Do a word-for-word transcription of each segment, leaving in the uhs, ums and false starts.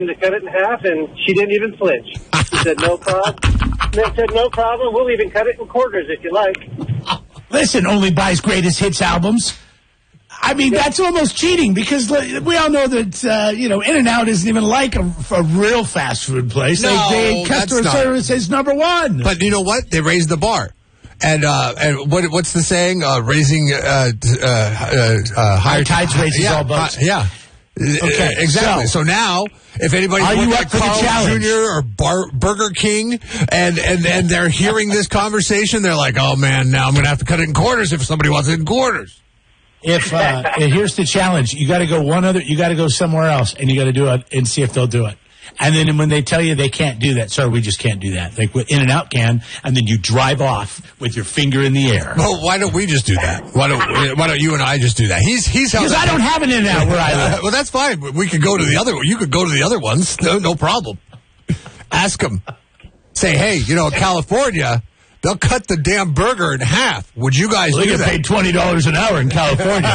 to cut it in half, and she didn't even flinch. She said, no problem. They said, no problem. We'll even cut it in quarters if you like. Listen, only buys greatest hits albums. I mean, yeah. That's almost cheating because we all know that, uh, you know, In-N-Out isn't even like a, a real fast food place. No, they, they customer service is number one. But you know what? They raised the bar. And uh, and what what's the saying? Uh, raising uh, uh, uh, uh, higher tides raises yeah, all boats. Uh, yeah. Okay, exactly. So, so now, if anybody's looking at Carl's Junior or Bar- Burger King, and, and, and they're hearing this conversation, they're like, oh, man, now I'm going to have to cut it in quarters if somebody wants it in quarters. If uh, here's the challenge. You got to go one other, you got to go somewhere else, and you got to do it and see if they'll do it. And then when they tell you they can't do that, sorry, we just can't do that. Like In-N-Out can, and then you drive off with your finger in the air. Well, why don't we just do that? Why don't Why don't you and I just do that? He's he's because I don't have an In-N-Out where I live. Well, that's fine. We could go to the other. You could go to the other ones. No, no problem. Ask them. Say, hey, you know, California, they'll cut the damn burger in half. Would you guys well, do they that? They get paid twenty dollars an hour in California.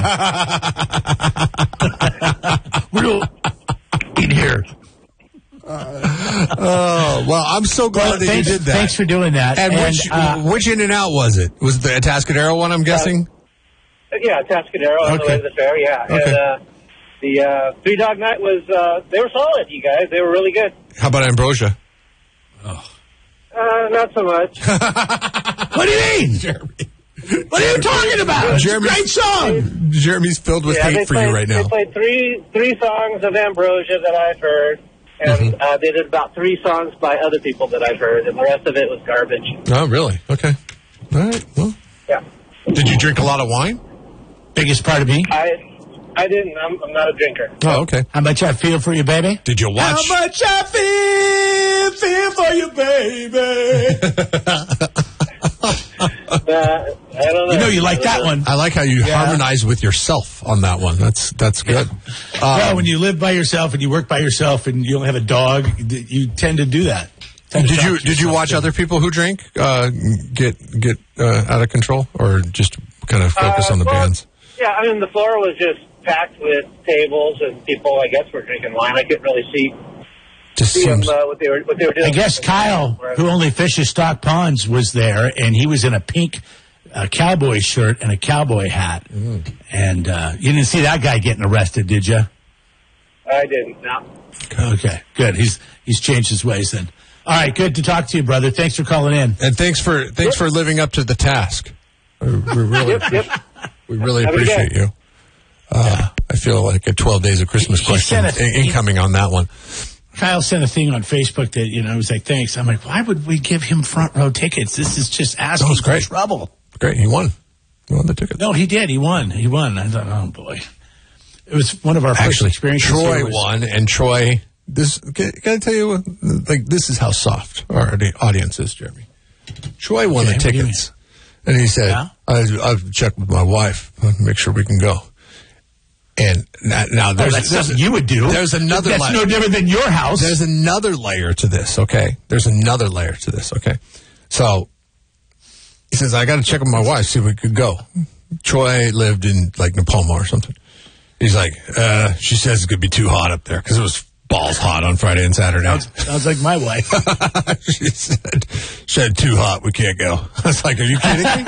We'll eat here. Uh, oh, well, I'm so glad well, that thanks, you did that. Thanks for doing that. And, and which, uh, which In-N-Out was it? Was it the Atascadero one, I'm guessing? Uh, yeah, Atascadero on okay. the way to the fair, yeah. Okay. And uh, the uh, Three Dog Night was, uh, they were solid, you guys. They were really good. How about Ambrosia? Oh. Uh, not so much. What do you mean? Jeremy. What are you talking about? Jeremy's, great song. Jeremy's filled with yeah, hate for played, you right now. They played three three songs of Ambrosia that I've heard, and mm-hmm. uh, they did about three songs by other people that I've heard, and the rest of it was garbage. Oh, really? Okay. All right. Well. Yeah. Did you drink a lot of wine? Biggest part of me? I I didn't. I'm, I'm not a drinker. Oh, okay. How much I feel for you, baby? Did you watch? How much I feel, feel for you, baby. Uh, I don't know. You know you like that one. I like how you yeah. harmonize with yourself on that one. That's that's good. Yeah. Um, well, when you live by yourself and you work by yourself and you don't have a dog, you tend to do that. Did you did you watch too. other people who drink uh, get get uh, out of control, or just kind of focus uh, on the well, bands? Yeah, I mean the floor was just packed with tables and people. I guess were drinking wine. I couldn't really see. Just see seems... them, uh, what they were what they were doing. I guess Kyle, who only fishes stock ponds, was there, and he was in a pink uh, cowboy shirt and a cowboy hat. Mm. And uh, you didn't see that guy getting arrested, did you? I didn't. No. Okay, good. He's he's changed his ways then. All right, good to talk to you, brother. Thanks for calling in, and thanks for thanks yep. for living up to the task. We, we really yep, yep. we really appreciate you. Uh, yeah. I feel like a twelve days of Christmas he, question he a, incoming he, on that one. Kyle sent a thing on Facebook that, you know, I was like, thanks. I'm like, why would we give him front row tickets? This is just asking oh, great. for trouble. Great. He won. He won the ticket. No, he did. He won. He won. I thought, oh, boy. It was one of our Actually, first experiences. Troy was, won, and Troy, this, can, can I tell you, like, this is how soft our audience is, Jeremy. Troy won okay, the tickets. And he said, yeah? I, I've checked with my wife, make sure we can go. And now, now there's, oh, that's there's something you would do. There's another. That's layer. no different than your house. There's another layer to this. Okay. There's another layer to this. Okay. So he says, I got to check with my wife, see if we could go. Troy lived in like Napoma or something. He's like, uh, she says it could be too hot up there because it was balls hot on Friday and Saturday. Sounds, sounds like my wife. she said, she said, too hot. We can't go. I was like, are you kidding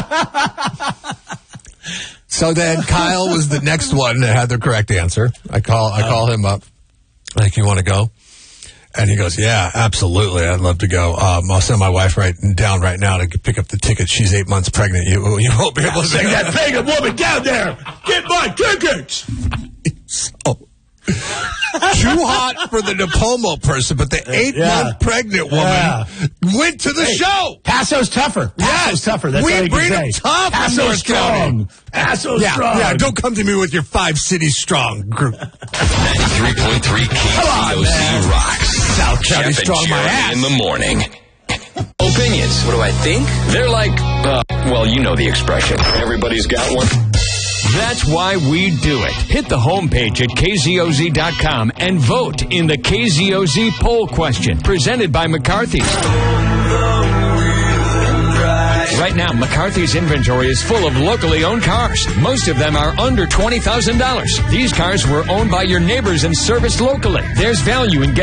me? So then Kyle was the next one that had the correct answer. I call I call him up, like, you want to go? And he goes, yeah, absolutely. I'd love to go. Um, I'll send my wife right down right now to pick up the ticket. She's eight months pregnant. You, you won't be able to send that pregnant woman down there. Get my tickets. So, too hot for the Napomo person, but the eight-month yeah. pregnant woman yeah. went to the hey, show. Passo's tougher. Passo's yes. tougher. That's we all you bring can them say. tough. Passo's strong. Passo's yeah, strong. Yeah, don't come to me with your five cities strong group. ninety-three point three K C O C rocks. South County Jeff strong my ass. In the morning. Opinions. What do I think? They're like, uh, well, you know the expression. Everybody's got one. That's why we do it. Hit the homepage at K Z O Z dot com and vote in the K Z O Z poll question presented by McCarthy's. Right now, McCarthy's inventory is full of locally owned cars. Most of them are under twenty thousand dollars. These cars were owned by your neighbors and serviced locally. There's value in getting